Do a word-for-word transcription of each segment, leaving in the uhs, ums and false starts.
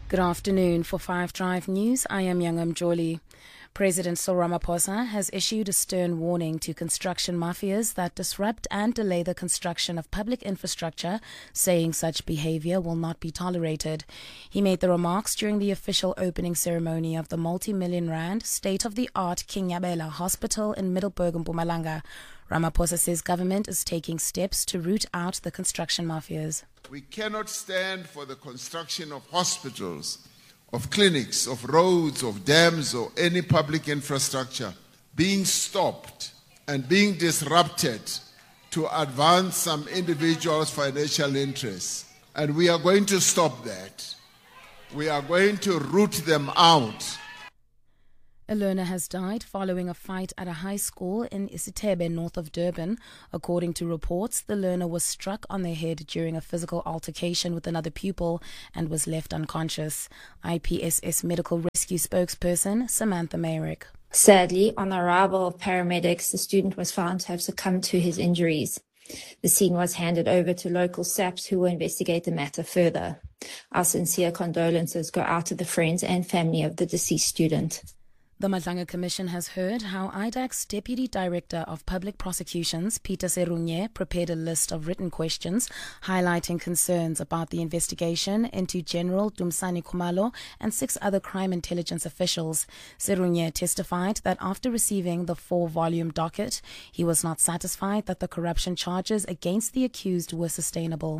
Good afternoon. For Five Drive News, I am Youngam Jolie. President Cyril Ramaphosa has issued a stern warning to construction mafias that disrupt and delay the construction of public infrastructure, saying such behavior will not be tolerated. He made the remarks during the official opening ceremony of the multi-million rand state-of-the-art King Yabela Hospital in Middelburg, Mpumalanga. Ramaphosa says government is taking steps to root out the construction mafias. We cannot stand for the construction of hospitals, of clinics, of roads, of dams, or any public infrastructure being stopped and being disrupted to advance some individuals' financial interests. And we are going to stop that. We are going to root them out. A learner has died following a fight at a high school in Isithebe, north of Durban. According to reports, the learner was struck on the head during a physical altercation with another pupil and was left unconscious. I P S S Medical Rescue spokesperson Samantha Mayrick. Sadly, on the arrival of paramedics, the student was found to have succumbed to his injuries. The scene was handed over to local S A P S who will investigate the matter further. Our sincere condolences go out to the friends and family of the deceased student. The Madlanga Commission has heard how I D A C's Deputy Director of Public Prosecutions, Peter Serunye, prepared a list of written questions highlighting concerns about the investigation into General Dumsani Khumalo and six other crime intelligence officials. Serunye testified that after receiving the four-volume docket, he was not satisfied that the corruption charges against the accused were sustainable.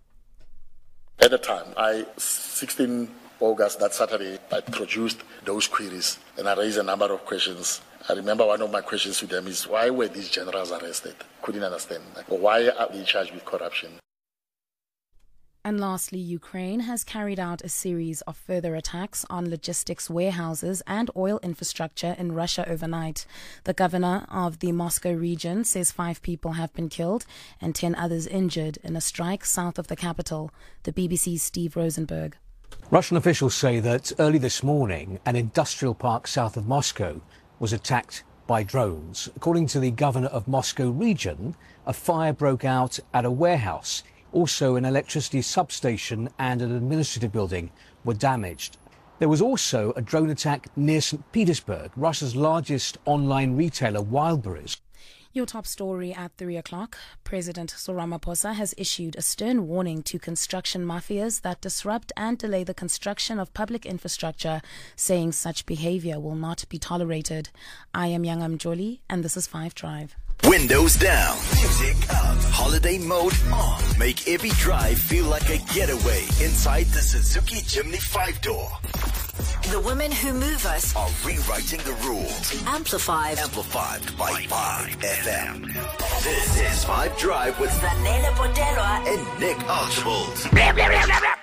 At the time, I, sixteen August, that Saturday, I produced those queries and I raised a number of questions. I remember one of my questions to them is, why were these generals arrested? Couldn't understand. Like, why are they charged with corruption? And lastly, Ukraine has carried out a series of further attacks on logistics warehouses and oil infrastructure in Russia overnight. The governor of the Moscow region says five people have been killed and ten others injured in a strike south of the capital. The B B C's Steve Rosenberg. Russian officials say that early this morning, an industrial park south of Moscow was attacked by drones. According to the governor of Moscow region, a fire broke out at a warehouse. Also, an electricity substation and an administrative building were damaged. There was also a drone attack near Saint Petersburg, Russia's largest online retailer, Wildberries. Your top story at three o'clock. President Cyril Ramaphosa has issued a stern warning to construction mafias that disrupt and delay the construction of public infrastructure, saying such behavior will not be tolerated. I am Youngam Jolie, and this is Five Drive. Windows down, music up, holiday mode on. Make every drive feel like a getaway inside the Suzuki Jimny five-door. The women who move us are rewriting the rules. Amplified. Amplified by Five F M. This is Five Drive with Zanele Potelwa and Nick Archibald.